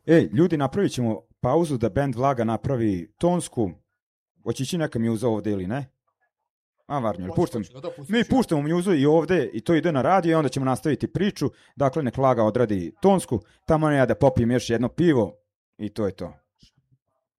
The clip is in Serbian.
Ljudi, napravit ćemo pauzu da band Vlaga napravi tonsku. Hoće ići neka mjuza ovde ili ne? Varnjo, mi puštamo mjuzu i ovde i to ide na radio i onda ćemo nastaviti priču. Dakle, nek Vlaga odradi tonsku. Tamo ja da popijem još jedno pivo i to je to.